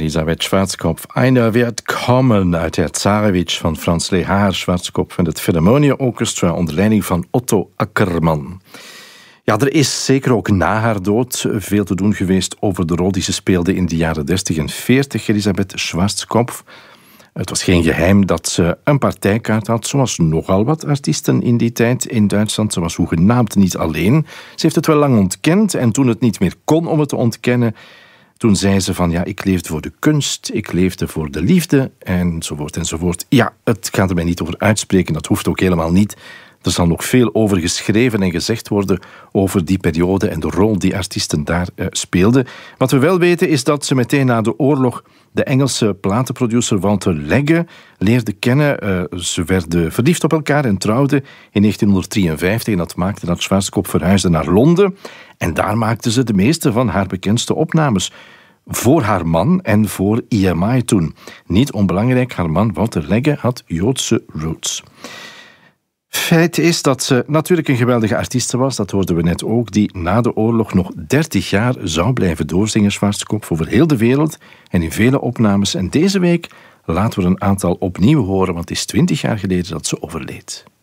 Elisabeth Schwarzkopf. Einer wird kommen uit der Zarewitsch van Frans Lehaar. Schwarzkopf en het Philharmonia Orchestra onder leiding van Otto Ackermann. Ja, er is zeker ook na haar dood veel te doen geweest over de rol die ze speelde in de jaren 30 en 40, Elisabeth Schwarzkopf. Het was geen geheim dat ze een partijkaart had, zoals nogal wat artiesten in die tijd in Duitsland. Ze was hoegenaamd niet alleen. Ze heeft het wel lang ontkend en toen het niet meer kon om het te ontkennen, toen zei ze van ja, ik leefde voor de kunst, ik leefde voor de liefde, enzovoort, enzovoort. Ja, het gaat er mij niet over uitspreken, dat hoeft ook helemaal niet. Er zal nog veel over geschreven en gezegd worden over die periode en de rol die artiesten daar speelden. Wat we wel weten is dat ze meteen na de oorlog de Engelse platenproducer Walter Legge leerde kennen. Ze werden verliefd op elkaar en trouwden in 1953 en dat maakte dat Schwarzkopf verhuisde naar Londen. En daar maakte ze de meeste van haar bekendste opnames. Voor haar man en voor EMI toen. Niet onbelangrijk, haar man Walter Legge had Joodse roots. Feit is dat ze natuurlijk een geweldige artieste was, dat hoorden we net ook, die na de oorlog nog 30 jaar zou blijven doorzingen, Schwarzkopf, over heel de wereld en in vele opnames. En deze week laten we een aantal opnieuw horen, want het is 20 jaar geleden dat ze overleed.